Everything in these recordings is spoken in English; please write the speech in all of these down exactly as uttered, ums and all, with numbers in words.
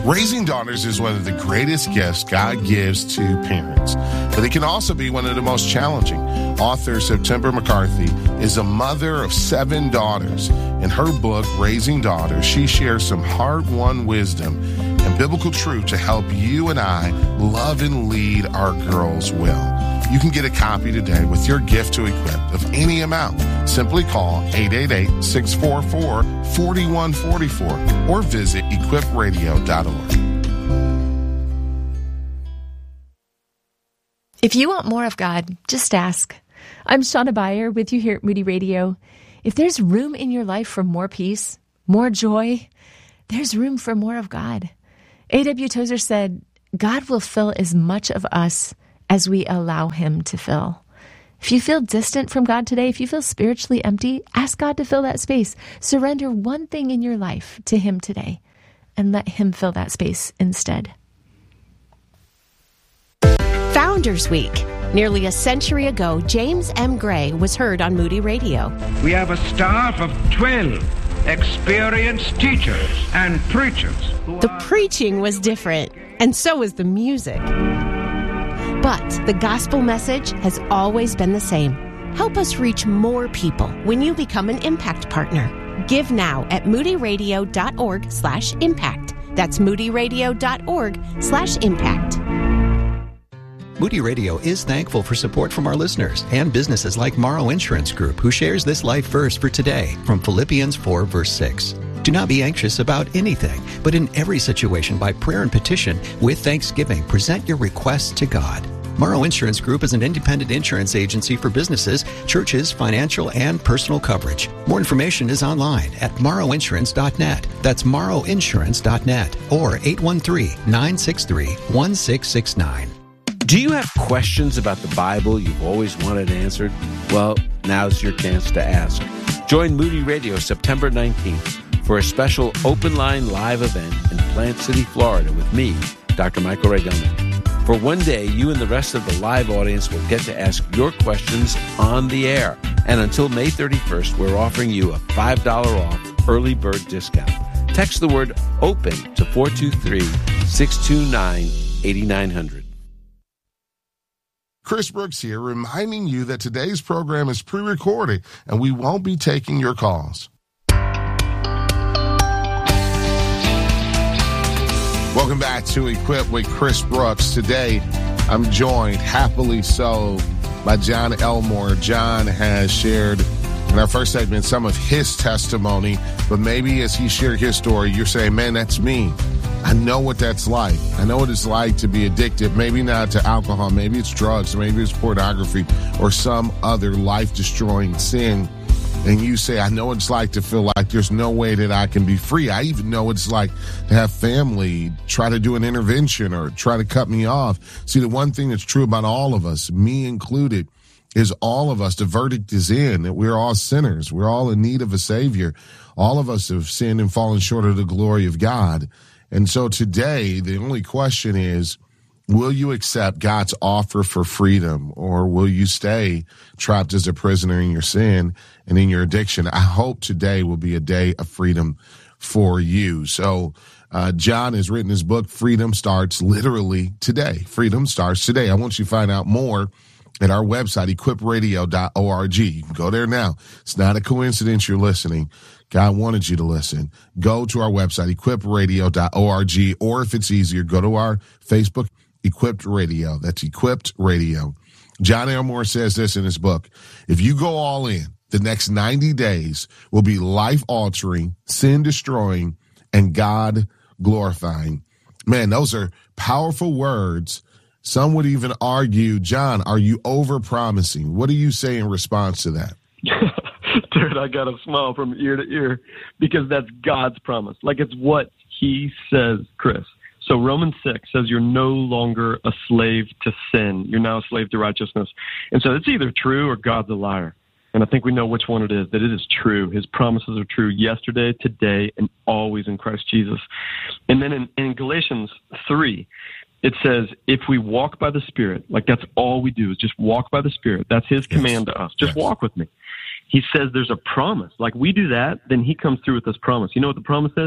Raising daughters is one of the greatest gifts God gives to parents, but it can also be one of the most challenging. Author September McCarthy is a mother of seven daughters. In her book, Raising Daughters, she shares some hard-won wisdom and biblical truth to help you and I love and lead our girls well. You can get a copy today with your gift to Equip of any amount. Simply call eight eight eight, six four four, four one four four or visit equip radio dot org. If you want more of God, just ask. I'm Shauna Beyer with you here at Moody Radio. If there's room in your life for more peace, more joy, there's room for more of God. A W Tozer said, God will fill as much of us as we allow him to fill. If you feel distant from God today, if you feel spiritually empty, ask God to fill that space. Surrender one thing in your life to him today and let him fill that space instead. Founders Week. Nearly a century ago, James M. Gray was heard on Moody Radio. We have a staff of twelve experienced teachers and preachers. The preaching was different, and so was the music. But the gospel message has always been the same. Help us reach more people when you become an impact partner. Give now at moodyradio.org slash impact. That's moodyradio.org slash impact. Moody Radio is thankful for support from our listeners and businesses like Morrow Insurance Group, who shares this life verse for today from Philippians four, verse six. Do not be anxious about anything, but in every situation by prayer and petition with thanksgiving, present your requests to God. Morrow Insurance Group is an independent insurance agency for businesses, churches, financial, and personal coverage. More information is online at morrow insurance dot net. That's morrow insurance dot net or eight one three, nine six three, one six six nine. Do you have questions about the Bible you've always wanted answered? Well, now's your chance to ask. Join Moody Radio September nineteenth for a special open line live event in Plant City, Florida with me, Doctor Michael Raidoni. For one day, you and the rest of the live audience will get to ask your questions on the air. And until May thirty-first, we're offering you a five dollars off early bird discount. Text the word OPEN to four two three, six two nine, eight nine zero zero. Chris Brooks here, reminding you that today's program is pre-recorded and we won't be taking your calls. Welcome back to Equip with Chris Brooks. Today, I'm joined, happily so, by John Elmore. John has shared in our first segment some of his testimony, but maybe as he shared his story, you're saying, man, that's me. I know what that's like. I know what it's like to be addicted, maybe not to alcohol, maybe it's drugs, maybe it's pornography, or some other life-destroying sin. And you say, I know what it's like to feel like there's no way that I can be free. I even know what it's like to have family try to do an intervention or try to cut me off. See, the one thing that's true about all of us, me included, is all of us, the verdict is in, that we're all sinners. We're all in need of a Savior. All of us have sinned and fallen short of the glory of God. And so today, the only question is, will you accept God's offer for freedom, or will you stay trapped as a prisoner in your sin and in your addiction? I hope today will be a day of freedom for you. So uh, John has written his book, Freedom Starts Literally Today. Freedom starts today. I want you to find out more at our website, equip radio dot org. You can go there now. It's not a coincidence you're listening. God wanted you to listen. Go to our website, equip radio dot org, or if it's easier, go to our Facebook, Equipped Radio. That's Equipped Radio. John Elmore says this in his book: if you go all in, the next ninety days will be life-altering, sin-destroying, and God-glorifying. Man, those are powerful words. Some would even argue, John, are you over-promising? What do you say in response to that? Dude, I got a smile from ear to ear because that's God's promise. Like, it's what he says, Chris. So Romans six says you're no longer a slave to sin. You're now a slave to righteousness. And so it's either true or God's a liar. And I think we know which one it is, that it is true. His promises are true yesterday, today, and always in Christ Jesus. And then in, in Galatians three, it says, if we walk by the Spirit, like that's all we do is just walk by the Spirit. That's his command yes. to us. Just yes. walk with me. He says there's a promise. Like we do that, then he comes through with this promise. You know what the promise is?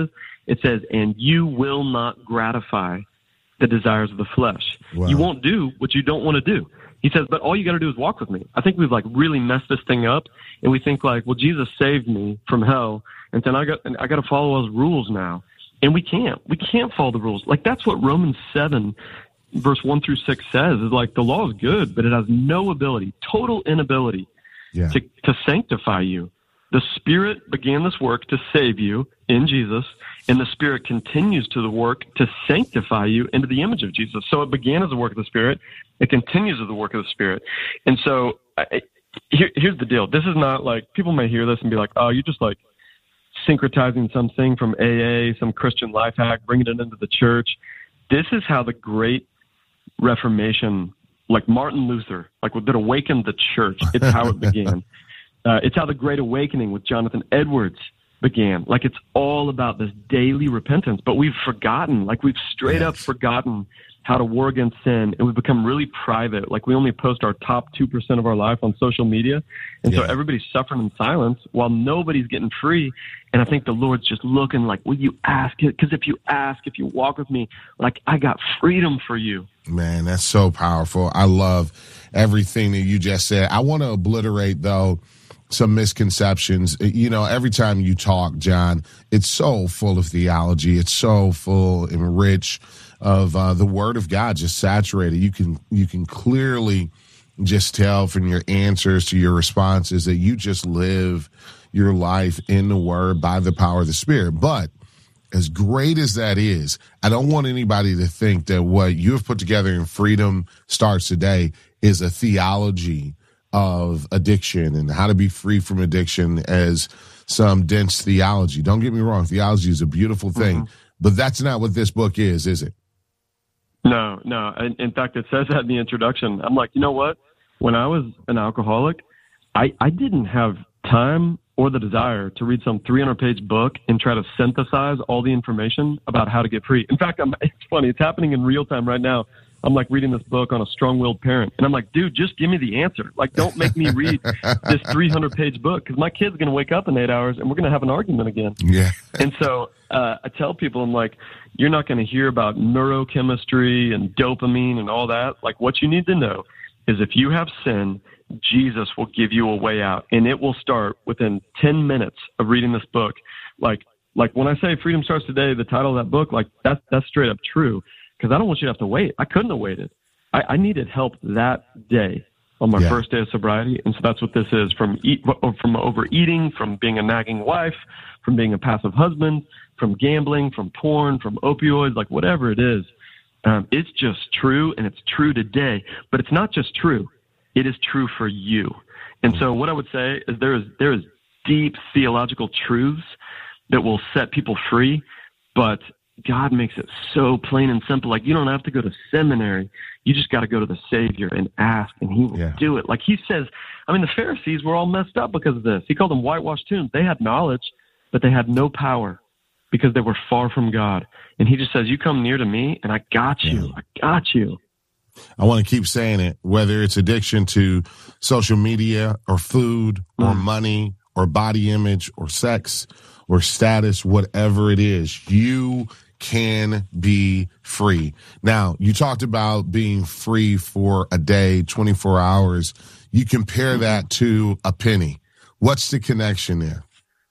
It says, and you will not gratify the desires of the flesh. Wow. You won't do what you don't want to do. He says, but all you got to do is walk with me. I think we've like really messed this thing up, and we think like, well, Jesus saved me from hell, and then I got and I got to follow his rules now, and we can't. We can't follow the rules. Like that's what Romans seven, verse one through six says. Is like the law is good, but it has no ability, total inability Yeah. to to sanctify you. The Spirit began this work to save you in Jesus, and the Spirit continues to the work to sanctify you into the image of Jesus. So it began as a work of the Spirit. It continues as the work of the Spirit. And so I, here, here's the deal. This is not like, people may hear this and be like, oh, you're just like syncretizing something from A A, some Christian life hack, bringing it into the church. This is how the great Reformation, like Martin Luther, like that awakened the church. It's how it began. Uh, it's how the Great Awakening with Jonathan Edwards began. Like it's all about this daily repentance, but we've forgotten, like we've straight Yes. up forgotten how to war against sin, and we've become really private. Like we only post our top two percent of our life on social media, and so Yeah. everybody's suffering in silence while nobody's getting free. And I think the Lord's just looking like, will you ask it? Because if you ask, if you walk with me, like I got freedom for you. Man, that's so powerful. I love everything that you just said. I want to obliterate, though, some misconceptions. You know, every time you talk, John, it's so full of theology. It's so full and rich of uh, the Word of God, just saturated. You can you can clearly just tell from your answers to your responses that you just live your life in the Word by the power of the Spirit. But as great as that is, I don't want anybody to think that what you have put together in Freedom Starts Today is a theology of addiction and how to be free from addiction as some dense theology. Don't get me wrong. Theology is a beautiful thing, mm-hmm. but that's not what this book is, is it? No, no. In, in fact, it says that in the introduction. I'm like, you know what? When I was an alcoholic, I, I didn't have time or the desire to read some three hundred page book and try to synthesize all the information about how to get free. In fact, I'm, it's funny. It's happening in real time right now. I'm like reading this book on a strong-willed parent. And I'm like, dude, just give me the answer. Like, don't make me read this three hundred page book because my kid's going to wake up in eight hours and we're going to have an argument again. Yeah. And so uh, I tell people, I'm like, you're not going to hear about neurochemistry and dopamine and all that. Like, what you need to know is if you have sin, Jesus will give you a way out. And it will start within ten minutes of reading this book. Like, like when I say Freedom Starts Today, the title of that book, like that's, that's straight up true. Because I don't want you to have to wait. I couldn't have waited. I, I needed help that day on my yeah. first day of sobriety. And so that's what this is, from eat, from overeating, from being a nagging wife, from being a passive husband, from gambling, from porn, from opioids, like whatever it is. Um, it's just true, and it's true today. But it's not just true. It is true for you. And so what I would say is there is there is deep theological truths that will set people free, but God makes it so plain and simple. Like, you don't have to go to seminary. You just got to go to the Savior and ask, and he will yeah. do it. Like he says, I mean, the Pharisees were all messed up because of this. He called them whitewashed tombs. They had knowledge, but they had no power because they were far from God. And he just says, you come near to me, and I got you. Yeah. I got you. I want to keep saying it, whether it's addiction to social media or food or Mm. money or body image or sex or status, whatever it is, you can be free. Now, you talked about being free for a day, twenty-four hours. You compare that to a penny. What's the connection there?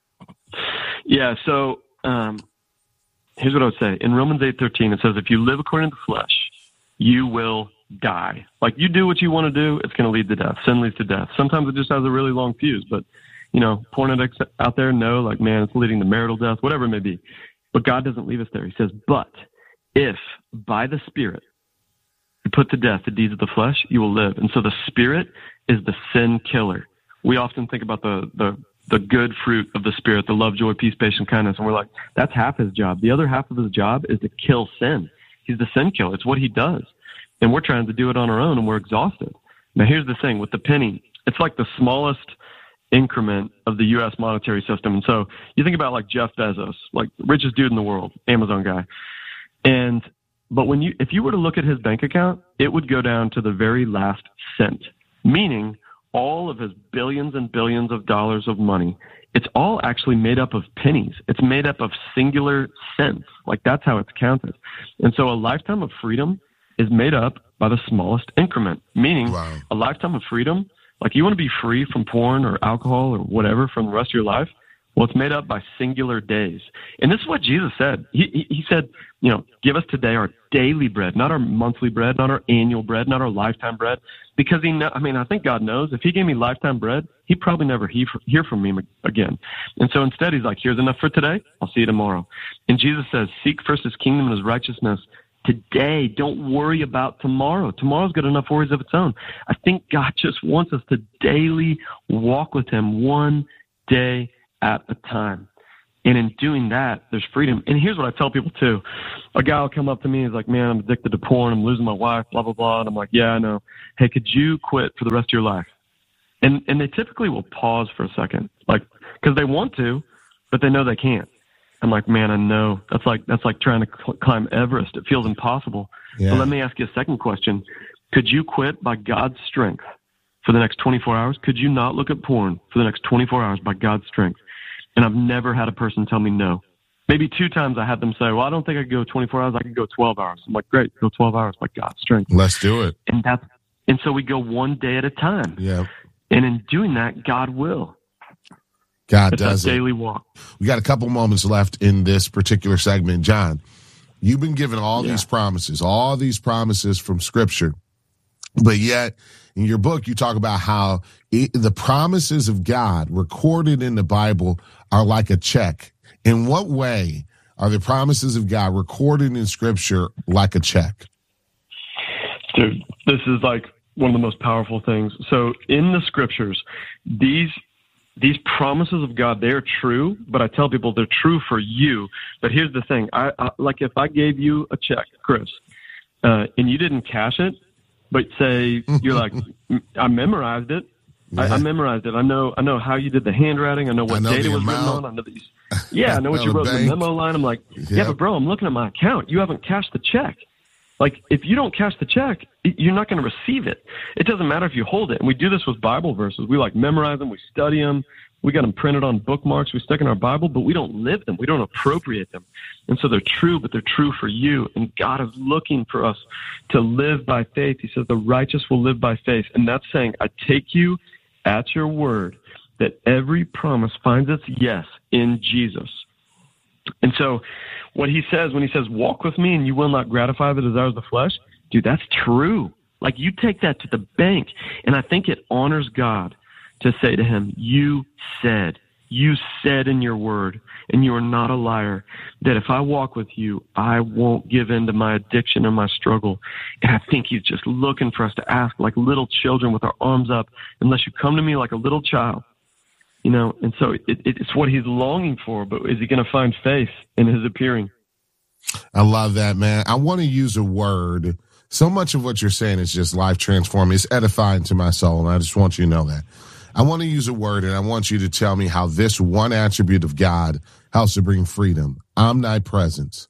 Yeah, so um, here's what I would say. In Romans eight thirteen, it says, if you live according to the flesh, you will die. Like, you do what you want to do, it's going to lead to death. Sin leads to death. Sometimes it just has a really long fuse, but, you know, porn addicts out there know, like, man, it's leading to marital death, whatever it may be. But God doesn't leave us there. He says, but if by the Spirit you put to death the deeds of the flesh, you will live. And so the Spirit is the sin killer. We often think about the, the, the good fruit of the Spirit, the love, joy, peace, patience, kindness, and we're like, that's half his job. The other half of his job is to kill sin. He's the sin killer. It's what he does. And we're trying to do it on our own, and we're exhausted. Now, here's the thing. With the penny, it's like the smallest increment of the U S monetary system. And so you think about like Jeff Bezos, like the richest dude in the world, Amazon guy. And but when you if you were to look at his bank account, it would go down to the very last cent, meaning all of his billions and billions of dollars of money it's all actually made up of pennies. It's made up of singular cents. Like that's how it's counted. And so a lifetime of freedom is made up by the smallest increment, meaning wow. a lifetime of freedom, like you want to be free from porn or alcohol or whatever from the rest of your life. Well, it's made up by singular days. And this is what Jesus said. He, he, he said, you know, give us today our daily bread, not our monthly bread, not our annual bread, not our lifetime bread. Because he, know, I mean, I think God knows if he gave me lifetime bread, he'd probably never he, hear from me again. And so instead, he's like, here's enough for today. I'll see you tomorrow. And Jesus says, seek first his kingdom and his righteousness today. Don't worry about tomorrow. Tomorrow's got enough worries of its own. I think God just wants us to daily walk with him one day at a time. And in doing that, there's freedom. And here's what I tell people too. A guy will come up to me and he's like, man, I'm addicted to porn. I'm losing my wife, blah, blah, blah. And I'm like, yeah, I know. Hey, could you quit for the rest of your life? And and they typically will pause for a second, like, because they want to, but they know they can't. I'm like, man, I know. That's like that's like trying to cl- climb Everest. It feels impossible. Yeah. But let me ask you a second question. Could you quit by God's strength for the next twenty-four hours? Could you not look at porn for the next twenty-four hours by God's strength? And I've never had a person tell me no. Maybe two times I had them say, well, I don't think I could go twenty-four hours. I could go twelve hours. I'm like, great, go twelve hours by God's strength. Let's do it. And that's, and so we go one day at a time. Yeah. And in doing that, God will. God it's does a it. Daily walk. We got a couple moments left in this particular segment. John, you've been given all yeah. these promises, all these promises from Scripture, but yet in your book, you talk about how it, the promises of God recorded in the Bible are like a check. In what way are the promises of God recorded in Scripture like a check? Dude, this is like one of the most powerful things. So in the Scriptures, these these promises of God, they're true, but I tell people they're true for you. But here's the thing. I, I like if I gave you a check, Chris, uh, and you didn't cash it, but say you're like, I memorized it. Yeah. I, I memorized it. I know. I know how you did the handwriting. I know what I know date it was amount. written on. I know that you, yeah, I know what you wrote in the memo line. I'm like, yep. yeah, but bro, I'm looking at my account. You haven't cashed the check. Like, if you don't cash the check, you're not going to receive it. It doesn't matter if you hold it. And we do this with Bible verses. We like memorize them. We study them. We got them printed on bookmarks. We stick in our Bible, but we don't live them. We don't appropriate them. And so they're true, but they're true for you. And God is looking for us to live by faith. He says the righteous will live by faith. And that's saying, I take you at your word that every promise finds its yes in Jesus. And so what he says when he says, walk with me and you will not gratify the desires of the flesh, dude, that's true. Like, you take that to the bank. And I think it honors God to say to him, you said, you said in your word, and you are not a liar, that if I walk with you, I won't give in to my addiction or my struggle. And I think he's just looking for us to ask like little children with our arms up, unless you come to me like a little child. You know, and so it, it's what he's longing for, but is he going to find faith in his appearing? I love that, man. I want to use a word. So much of what you're saying is just life transforming. It's edifying to my soul, and I just want you to know that. I want to use a word, and I want you to tell me how this one attribute of God helps to bring freedom. Omnipresence.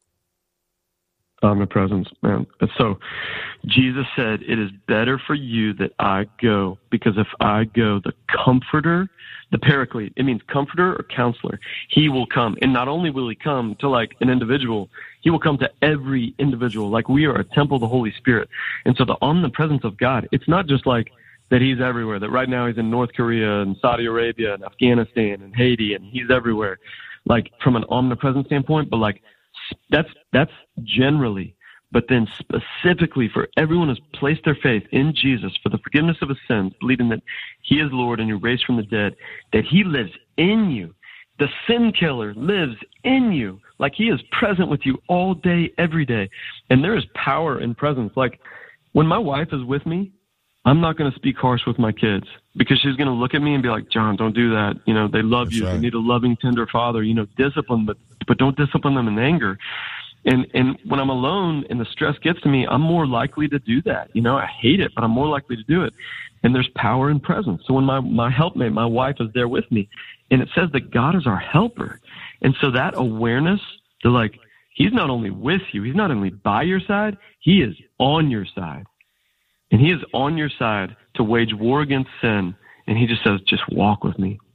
Omnipresence, man. So Jesus said, it is better for you that I go, because if I go, the comforter, the paraclete, it means comforter or counselor, he will come. And not only will he come to like an individual, he will come to every individual. Like, we are a temple of the Holy Spirit. And so the omnipresence of God, it's not just like that he's everywhere, that right now he's in North Korea and Saudi Arabia and Afghanistan and Haiti, and he's everywhere, like from an omnipresent standpoint, but like that's, that's generally, but then specifically for everyone who's placed their faith in Jesus for the forgiveness of his sins, believing that he is Lord and you're raised from the dead, that he lives in you. The sin killer lives in you. Like, he is present with you all day, every day. And there is power in presence. Like, when my wife is with me, I'm not going to speak harsh with my kids, because she's going to look at me and be like, John, don't do that. You know, they love That's you. Right. They need a loving, tender father. You know, discipline, but but don't discipline them in anger. And and when I'm alone and the stress gets to me, I'm more likely to do that. You know, I hate it, but I'm more likely to do it. And there's power in presence. So when my, my helpmate, my wife, is there with me, and it says that God is our helper. And so that awareness, to like, he's not only with you, he's not only by your side, he is on your side. And he is on your side to wage war against sin. And he just says, just walk with me,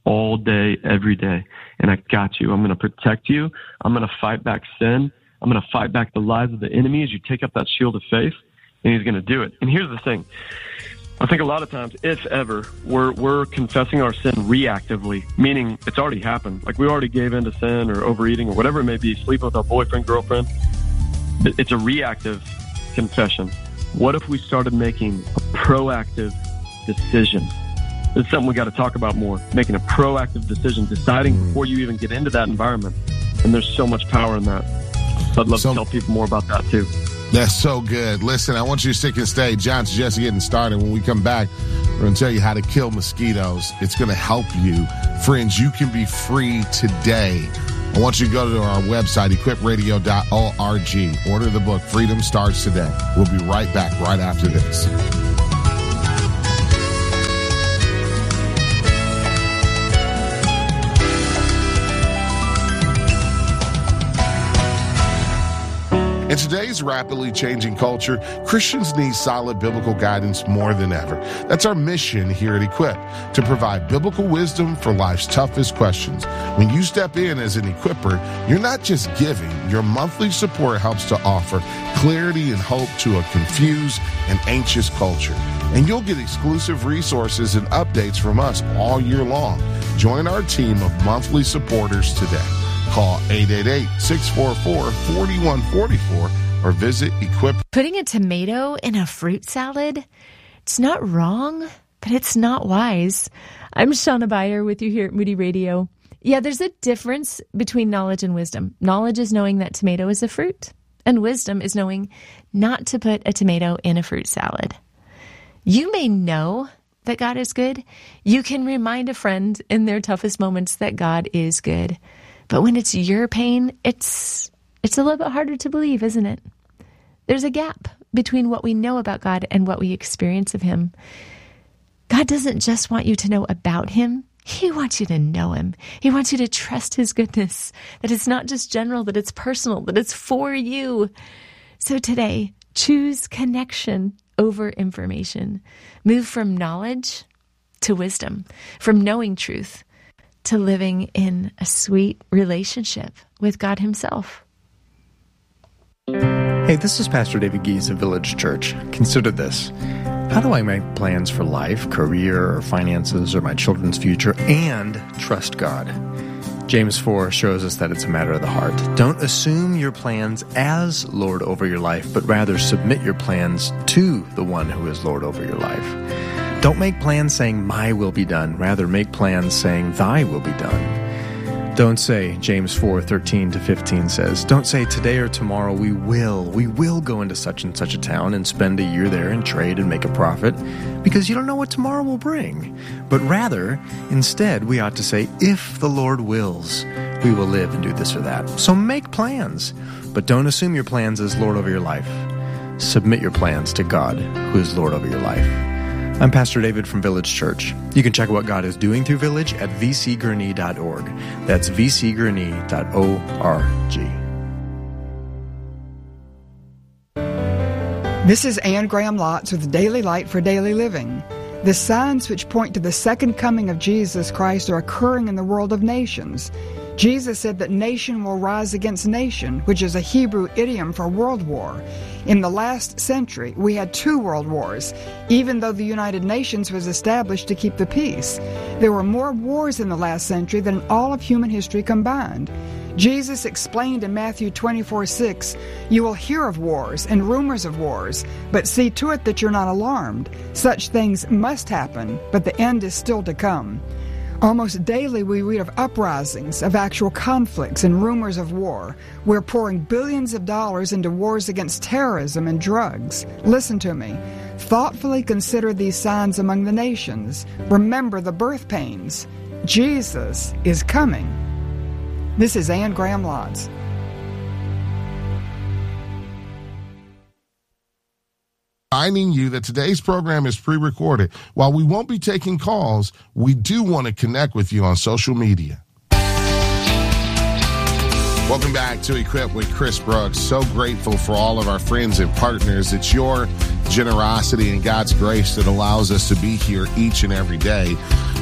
all day, every day. And I got you. I'm going to protect you. I'm going to fight back sin. I'm going to fight back the lies of the enemy as you take up that shield of faith. And he's going to do it. And here's the thing. I think a lot of times, if ever, we're we're confessing our sin reactively, meaning it's already happened. Like we already gave in to sin or overeating or whatever it may be, sleeping with our boyfriend, girlfriend. It's a reactive confession. What if we started making a proactive decision? It's something we got to talk about more, making a proactive decision, deciding before you even get into that environment. And there's so much power in that. So I'd love so, to tell people more about that too. That's so good. Listen, I want you to stick and stay. John's just getting started. When we come back, we're going to tell you how to kill mosquitoes. It's going to help you. Friends, you can be free today. I want you to go to our website, equip radio dot org. Order the book, Freedom Starts Today. We'll be right back right after this. In today's rapidly changing culture, Christians need solid biblical guidance more than ever. That's our mission here at Equip, to provide biblical wisdom for life's toughest questions. When you step in as an equipper, you're not just giving. Your monthly support helps to offer clarity and hope to a confused and anxious culture. And you'll get exclusive resources and updates from us all year long. Join our team of monthly supporters today. Call eight eight eight, six four four, four one four four or visit Equip. Putting a tomato in a fruit salad, it's not wrong, but it's not wise. I'm Shauna Beyer with you here at Moody Radio. Yeah, there's a difference between knowledge and wisdom. Knowledge is knowing that tomato is a fruit, and wisdom is knowing not to put a tomato in a fruit salad. You may know that God is good. You can remind a friend in their toughest moments that God is good. But when it's your pain, it's it's a little bit harder to believe, isn't it? There's a gap between what we know about God and what we experience of him. God doesn't just want you to know about him. He wants you to know him. He wants you to trust his goodness, that it's not just general, that it's personal, that it's for you. So today, choose connection over information. Move from knowledge to wisdom, from knowing truth to living in a sweet relationship with God himself. Hey, this is Pastor David Gies of Village Church. Consider this. How do I make plans for life, career, or finances, or my children's future, and trust God? James four shows us that it's a matter of the heart. Don't assume your plans as Lord over your life, but rather submit your plans to the one who is Lord over your life. Don't make plans saying, my will be done. Rather, make plans saying, thy will be done. Don't say, James four, thirteen to fifteen says, don't say today or tomorrow we will. We will go into such and such a town and spend a year there and trade and make a profit, because you don't know what tomorrow will bring. But rather, instead, we ought to say, if the Lord wills, we will live and do this or that. So make plans, but don't assume your plans as Lord over your life. Submit your plans to God, who is Lord over your life. I'm Pastor David from Village Church. You can check out what God is doing through Village at v c gurney dot org. That's v c gurney dot org. This is Anne Graham Lotz with Daily Light for Daily Living. The signs which point to the second coming of Jesus Christ are occurring in the world of nations. Jesus said that nation will rise against nation, which is a Hebrew idiom for world war. In the last century, we had two world wars, even though the United Nations was established to keep the peace. There were more wars in the last century than all of human history combined. Jesus explained in Matthew twenty-four six, you will hear of wars and rumors of wars, but see to it that you're not alarmed. Such things must happen, but the end is still to come. Almost daily we read of uprisings, of actual conflicts and rumors of war. We're pouring billions of dollars into wars against terrorism and drugs. Listen to me. Thoughtfully consider these signs among the nations. Remember the birth pains. Jesus is coming. This is Anne Graham Lotz. Reminding you that today's program is pre-recorded. While we won't be taking calls, we do want to connect with you on social media. Welcome back to Equip with Chris Brooks. So grateful for all of our friends and partners. It's your generosity and God's grace that allows us to be here each and every day.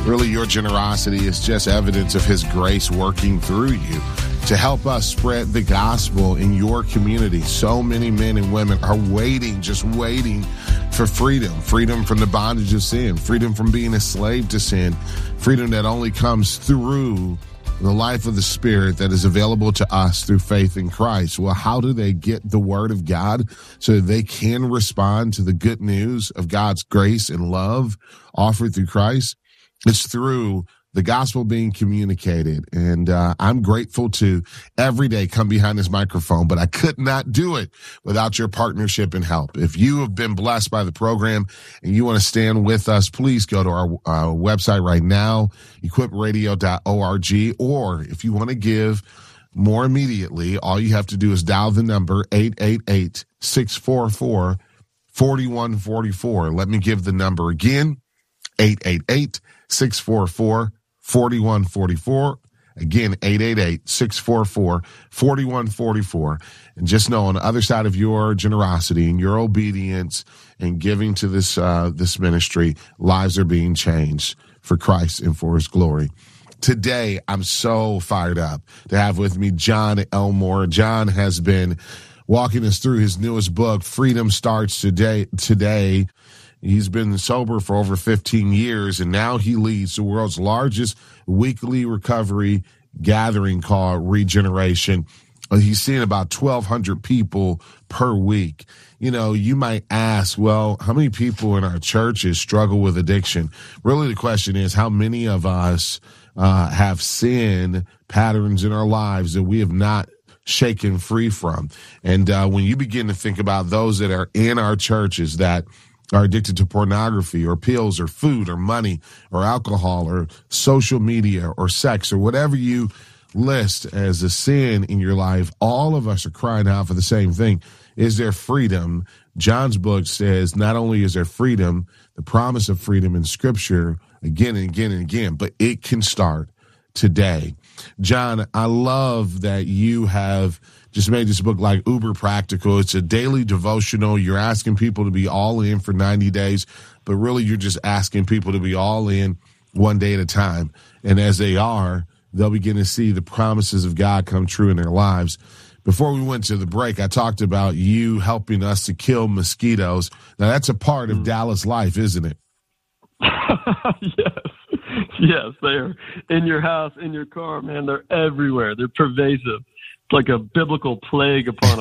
Really, your generosity is just evidence of his grace working through you to help us spread the gospel in your community. So many men and women are waiting, just waiting for freedom, freedom from the bondage of sin, freedom from being a slave to sin, freedom that only comes through the life of the Spirit that is available to us through faith in Christ. Well, how do they get the Word of God so they can respond to the good news of God's grace and love offered through Christ? It's through the gospel being communicated. And uh, I'm grateful to every day come behind this microphone, but I could not do it without your partnership and help. If you have been blessed by the program and you want to stand with us, please go to our uh, website right now, equip radio dot org, or if you want to give more immediately, all you have to do is dial the number eight eight eight, six four four, four one four four. Let me give the number again, eight eight eight, six four four, four one four four. Again, eight eight eight, six four four, four one four four. And just know on the other side of your generosity and your obedience and giving to this uh, this ministry, lives are being changed for Christ and for his glory. Today, I'm so fired up to have with me John Elmore. John has been walking us through his newest book, Freedom Starts Today. Today. He's been sober for over fifteen years, and now he leads the world's largest weekly recovery gathering called Regeneration. He's seeing about twelve hundred people per week. You know, you might ask, well, how many people in our churches struggle with addiction? Really, the question is, how many of us uh, have sin patterns in our lives that we have not shaken free from? And uh, when you begin to think about those that are in our churches that are addicted to pornography or pills or food or money or alcohol or social media or sex or whatever you list as a sin in your life, all of us are crying out for the same thing. Is there freedom? John's book says not only is there freedom, the promise of freedom in Scripture again and again and again, but it can start today. John, I love that you have just made this book like uber practical. It's a daily devotional. You're asking people to be all in for ninety days, but really you're just asking people to be all in one day at a time. And as they are, they'll begin to see the promises of God come true in their lives. Before we went to the break, I talked about you helping us to kill mosquitoes. Now, that's a part of Dallas life, isn't it? Yes. Yes, they're in your house, in your car, man. They're everywhere. They're pervasive. It's like a biblical plague upon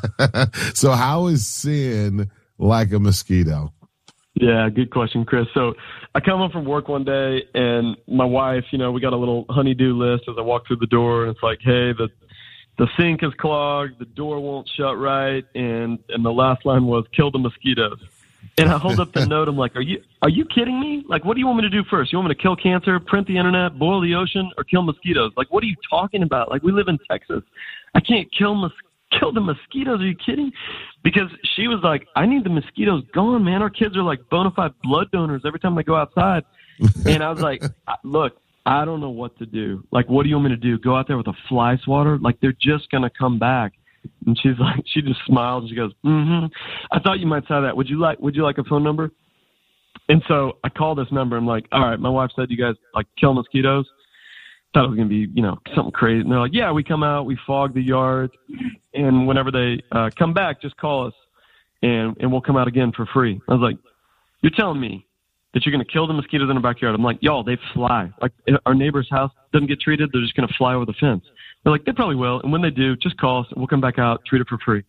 us. So how is sin like a mosquito? Yeah, good question, Chris. So I come home from work one day, and my wife, you know, we got a little honey-do list as I walk through the door, and it's like, hey, the the sink is clogged, the door won't shut right, and, and the last line was, kill the mosquitoes. And I hold up the note. I'm like, are you are you kidding me? Like, what do you want me to do first? You want me to kill cancer, print the internet, boil the ocean, or kill mosquitoes? Like, what are you talking about? Like, we live in Texas. I can't kill mos- kill the mosquitoes. Are you kidding? Because she was like, I need the mosquitoes gone, man. Our kids are like bona fide blood donors every time they go outside. And I was like, look, I don't know what to do. Like, what do you want me to do? Go out there with a fly swatter? Like, they're just going to come back. And she's like, she just smiled and she goes, mm-hmm. I thought you might say that. Would you like, would you like a phone number? And so I call this number. I'm like, all right, my wife said you guys like kill mosquitoes. Thought it was going to be, you know, something crazy. And they're like, yeah, we come out, we fog the yard. And whenever they uh, come back, just call us and, and we'll come out again for free. I was like, you're telling me that you're going to kill the mosquitoes in our backyard? I'm like, y'all, they fly. Like, our neighbor's house doesn't get treated. They're just going to fly over the fence. They're like, they probably will. And when they do, just call us and we'll come back out, treat it for free.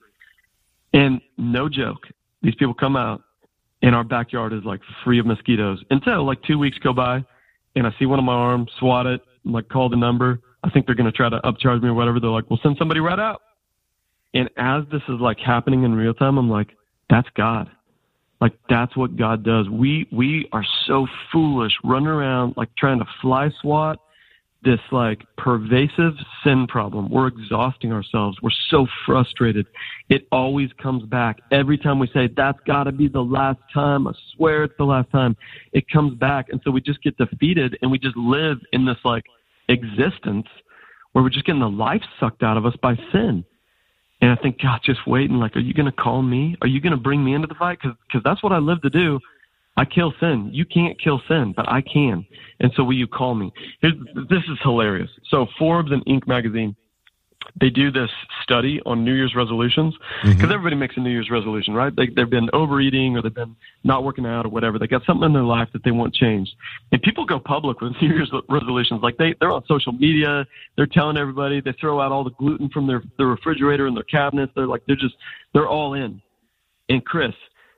And no joke, these people come out and our backyard is like free of mosquitoes until like two weeks go by and I see one of my arms, swat it, I'm like, call the number. I think they're going to try to upcharge me or whatever. They're like, we'll send somebody right out. And as this is like happening in real time, I'm like, that's God. Like, that's what God does. We, we are so foolish running around like trying to fly swat this like pervasive sin problem. We're exhausting ourselves. We're so frustrated. It always comes back. Every time we say, that's got to be the last time, I swear it's the last time, it comes back. And so we just get defeated and we just live in this like existence where we're just getting the life sucked out of us by sin. And I think God's just waiting, like, are you going to call me? Are you going to bring me into the fight? Because because that's what I live to do. I kill sin. You can't kill sin, but I can. And so will you call me? Here's, this is hilarious. So Forbes and Inc magazine, they do this study on New Year's resolutions because mm-hmm. everybody makes a New Year's resolution, right? They, they've been overeating or they've been not working out or whatever. They got something in their life that they want changed. And people go public with New Year's resolutions. Like they, they're on social media. They're telling everybody. They throw out all the gluten from their, their refrigerator and their cabinets. They're like, they're just, they're all in. And Chris,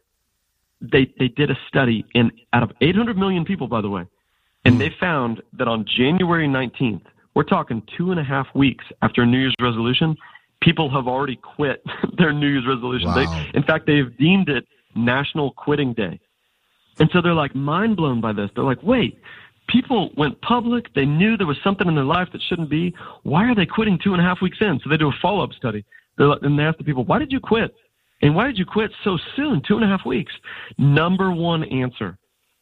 they, they did a study in out of eight hundred million people, by the way. And they found that on January nineteenth, we're talking two and a half weeks after a New Year's resolution, people have already quit their New Year's resolution. Wow. They, in fact, they've deemed it National Quitting Day. And so they're like mind blown by this. They're like, wait, people went public. They knew there was something in their life that shouldn't be. Why are they quitting two and a half weeks in? So they do a follow-up study. They're like, and they ask the people, why did you quit? And why did you quit so soon, two and a half weeks? Number one answer,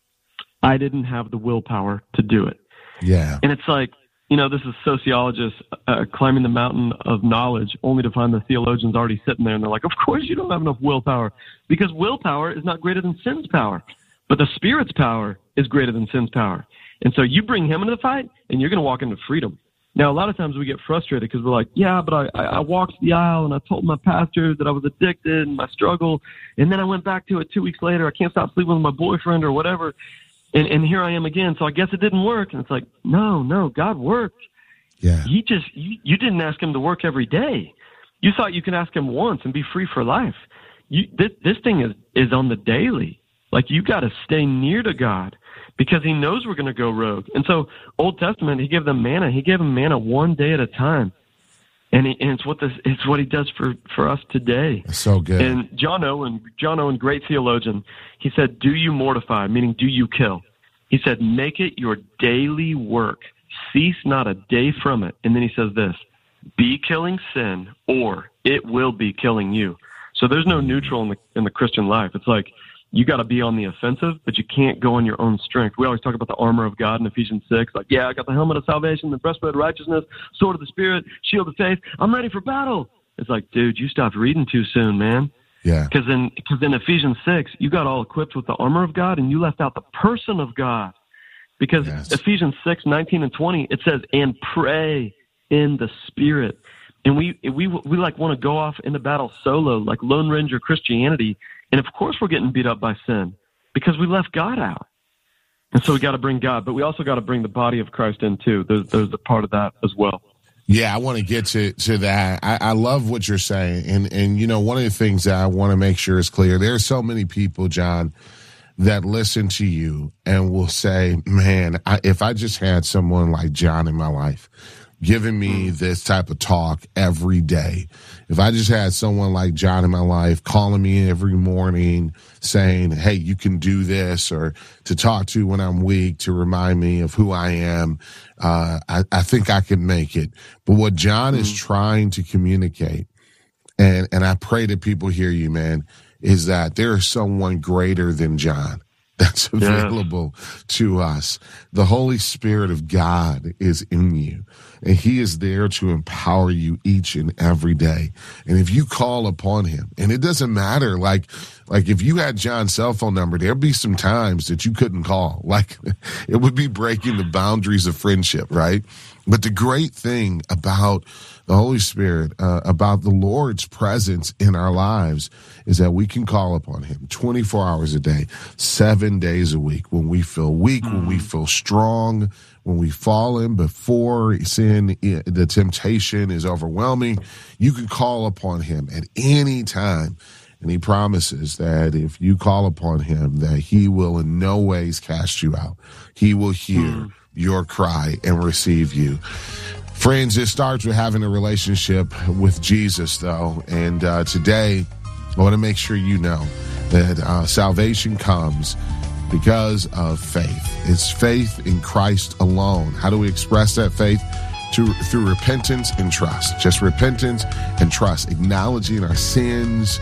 I didn't have the willpower to do it. Yeah. And it's like, you know, this is sociologists uh, climbing the mountain of knowledge only to find the theologians already sitting there. And they're like, of course you don't have enough willpower because willpower is not greater than sin's power. But the Spirit's power is greater than sin's power. And so you bring him into the fight and you're going to walk into freedom. Now, a lot of times we get frustrated because we're like, yeah, but I, I, I walked the aisle and I told my pastor that I was addicted and my struggle. And then I went back to it two weeks later. I can't stop sleeping with my boyfriend or whatever. And, and here I am again. So I guess it didn't work. And it's like, no, no, God worked. Yeah. He just, you, you didn't ask him to work every day. You thought you could ask him once and be free for life. You, this, this thing is, is on the daily. Like you got to stay near to God because he knows we're going to go rogue. And so Old Testament, he gave them manna. He gave them manna one day at a time. And, he, and it's what this, it's what he does for, for us today. That's so good. And John Owen, John Owen, great theologian, he said, do you mortify, meaning do you kill? He said, make it your daily work. Cease not a day from it. And then he says this, be killing sin or it will be killing you. So there's no neutral in the, in the Christian life. It's like, you got to be on the offensive, but you can't go on your own strength. We always talk about the armor of God in Ephesians six. Like, yeah, I got the helmet of salvation, the breastplate of righteousness, sword of the Spirit, shield of faith. I'm ready for battle. It's like, dude, you stopped reading too soon, man. Yeah. Because in, cause in Ephesians six, you got all equipped with the armor of God, and you left out the person of God. Because yes. Ephesians six, nineteen and twenty, it says, and pray in the Spirit. And we, we, we like want to go off into battle solo, like Lone Ranger Christianity. And of course we're getting beat up by sin because we left God out. And so we got to bring God, but we also got to bring the body of Christ in too. There's, there's a part of that as well. Yeah, I want to get to, to that. I, I love what you're saying. And, and, you know, one of the things that I want to make sure is clear, there are so many people, John, that listen to you and will say, man, I, if I just had someone like John in my life, giving me this type of talk every day. If I just had someone like John in my life calling me every morning saying, hey, you can do this, or to talk to when I'm weak, to remind me of who I am, uh, I, I think I can make it. But what John mm-hmm. is trying to communicate, and, and I pray that people hear you, man, is that there is someone greater than John that's available yeah. to us. The Holy Spirit of God is in you, and he is there to empower you each and every day. And if you call upon him, and it doesn't matter, like, like if you had John's cell phone number, there'd be some times that you couldn't call. Like, it would be breaking the boundaries of friendship, right? But the great thing about the Holy Spirit, uh, about the Lord's presence in our lives, is that we can call upon him twenty-four hours a day, seven days a week, when we feel weak, mm-hmm. when we feel strong, when we fall in before sin, the temptation is overwhelming. You can call upon him at any time. And he promises that if you call upon him, that he will in no ways cast you out. He will hear mm-hmm. your cry and receive you. Friends, it starts with having a relationship with Jesus, though. And uh, today, I want to make sure you know that uh, salvation comes because of faith. It's faith in Christ alone. How do we express that faith? To, through repentance and trust. Just repentance and trust. Acknowledging our sins,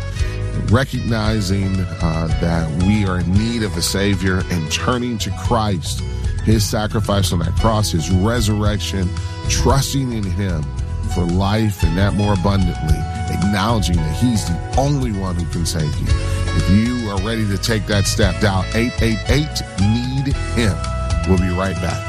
recognizing uh, that we are in need of a Savior, and turning to Christ, his sacrifice on that cross, his resurrection, trusting in him for life and that more abundantly, acknowledging that he's the only one who can save you. If you are ready to take that step, dial eight eight eight, need him. We'll be right back.